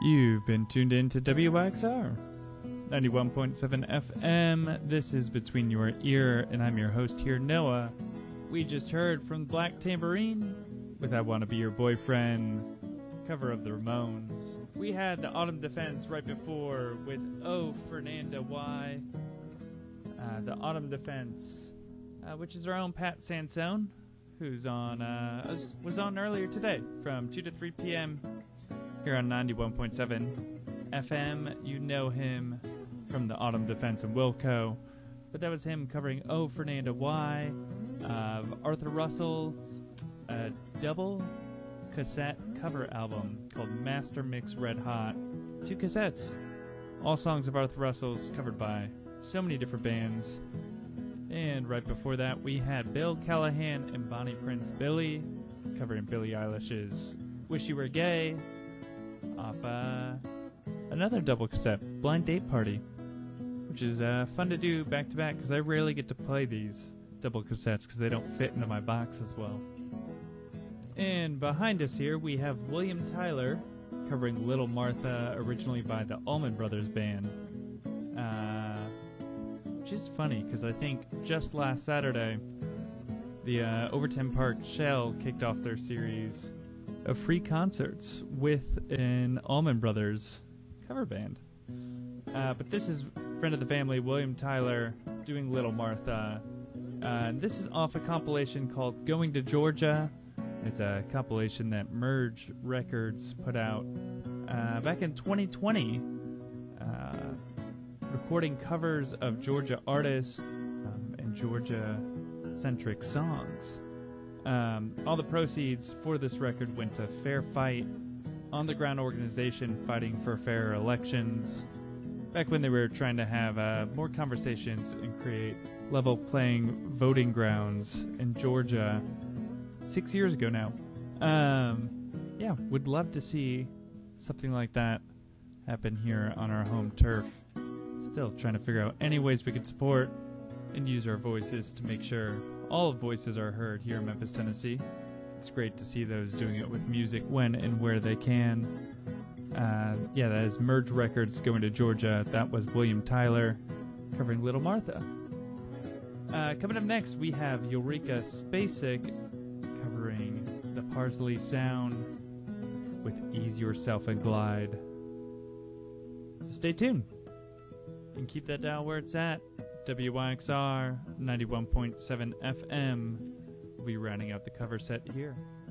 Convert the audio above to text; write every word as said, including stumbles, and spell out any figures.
You've been tuned in to W X R ninety-one point seven F M. This is Between Your Ear, and I'm your host here, Noah. We just heard from Black Tambourine with I Wanna Be Your Boyfriend, cover of the Ramones. We had the Autumn Defense right before with Oh Fernanda Why. Uh, the Autumn Defense, uh, which is our own Pat Sansone, who's on uh, was on earlier today from two to three p.m. here on ninety-one point seven F M. You know him from the Autumn Defense and Wilco, but that was him covering Oh Fernanda Why of Arthur Russell's uh, double cassette cover album called Master Mix Red Hot. Two cassettes, all songs of Arthur Russell's covered by so many different bands. And right before that we had Bill Callahan and Bonnie Prince Billy covering Billie Eilish's Wish You Were Gay off uh, another double cassette, Blind Date Party, which is uh, fun to do back to back because I rarely get to play these double cassettes because they don't fit into my box as well. And behind us here we have William Tyler covering Little Martha, originally by the Allman Brothers Band. Uh, which is funny because I think just last Saturday the uh, Overton Park Shell kicked off their series of free concerts with an Allman Brothers cover band. Uh, but this is friend of the family, William Tyler, doing Little Martha. Uh, and this is off a compilation called Going to Georgia. It's a compilation that Merge Records put out uh, back in twenty twenty, uh, recording covers of Georgia artists um, and Georgia-centric songs. Um, all the proceeds for this record went to Fair Fight, on-the-ground organization fighting for fair elections, back when they were trying to have uh, more conversations and create level playing voting grounds in Georgia six years ago now. Um, yeah, would love to see something like that happen here on our home turf. Still trying to figure out any ways we could support and use our voices to make sure all voices are heard here in Memphis, Tennessee. It's great to see those doing it with music when and where they can. Uh, yeah, that is Merge Records Going to Georgia. That was William Tyler covering Little Martha. Uh, coming up next, we have Eureka Spacek covering the Parsley Sound with Ease Yourself and Glide. So stay tuned and keep that dial where it's at. W Y X R ninety-one point seven F M. We'll be rounding out the cover set here.